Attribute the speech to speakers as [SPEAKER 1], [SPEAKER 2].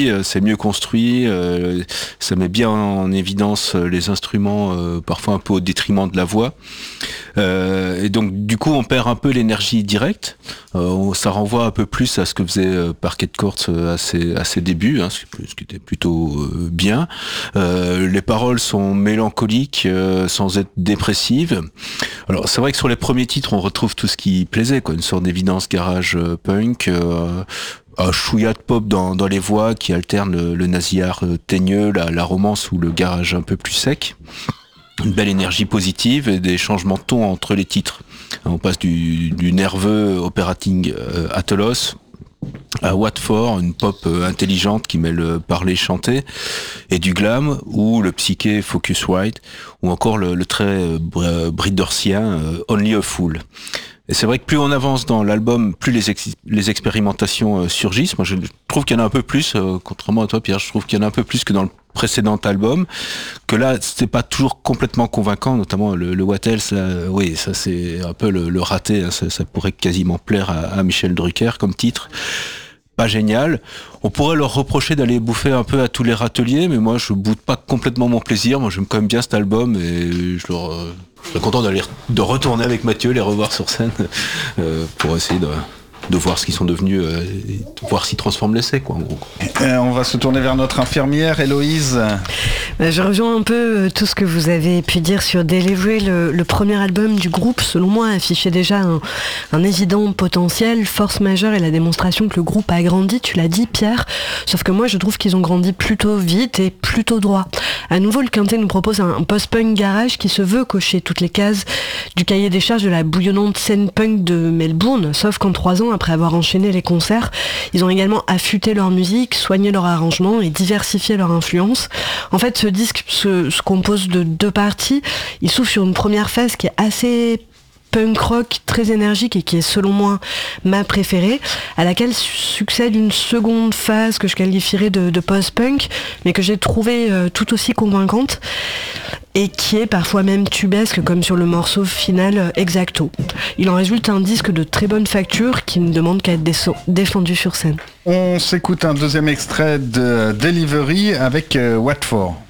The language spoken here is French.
[SPEAKER 1] produit, c'est mieux construit, ça met bien en évidence les instruments, parfois un peu au détriment de la voix. Et donc du coup on perd un peu l'énergie directe. Ça renvoie un peu plus à ce que faisait Parquet Courts à ses débuts, ce qui était plutôt bien. Les paroles sont mélancoliques sans être dépressives. Alors c'est vrai que sur les premiers titres on retrouve tout ce qui plaisait, une sorte d'évidence garage punk, un chouïa de pop dans les voix qui alterne le nasillard teigneux, la romance ou le garage un peu plus sec. Une belle énergie positive et des changements de ton entre les titres. On passe du nerveux operating Athelos à What For, une pop intelligente qui mêle parler chanter, et du glam ou le psyché Focusrite, ou encore le très briddersien Only a Fool. Et c'est vrai que plus on avance dans l'album, plus les expérimentations surgissent. Moi, je trouve qu'il y en a un peu plus, contrairement à toi, Pierre, je trouve qu'il y en a un peu plus que dans le précédent album, que là, c'était pas toujours complètement convaincant, notamment le What Else, là, oui, ça c'est un peu le raté, ça pourrait quasiment plaire à Michel Drucker comme titre. Pas génial. On pourrait leur reprocher d'aller bouffer un peu à tous les râteliers, mais moi je boude pas complètement mon plaisir. Moi j'aime quand même bien cet album et je serais content de retourner avec Mathieu, les revoir sur scène pour essayer de voir ce qu'ils sont devenus, et de voir s'ils transforment l'essai, en gros.
[SPEAKER 2] On va se tourner vers notre infirmière, Héloïse.
[SPEAKER 3] Je rejoins un peu tout ce que vous avez pu dire sur Delivery. Le premier album du groupe, selon moi, affichait déjà un évident potentiel. Force majeure et la démonstration que le groupe a grandi, tu l'as dit, Pierre. Sauf que moi, je trouve qu'ils ont grandi plutôt vite et plutôt droit. À nouveau, le quintet nous propose un post-punk garage qui se veut cocher toutes les cases du cahier des charges de la bouillonnante scène punk de Melbourne. Sauf qu'en 3 ans, après avoir enchaîné les concerts, ils ont également affûté leur musique, soigné leur arrangement et diversifié leur influence. En fait, ce disque se compose de 2 parties. Il s'ouvre sur une première phase qui est assez punk rock, très énergique et qui est selon moi ma préférée, à laquelle succède une seconde phase que je qualifierais de post-punk, mais que j'ai trouvée tout aussi convaincante et qui est parfois même tubesque, comme sur le morceau final Exacto. Il en résulte un disque de très bonne facture qui ne demande qu'à être défendu sur scène.
[SPEAKER 2] On s'écoute un deuxième extrait de Delivery avec What For.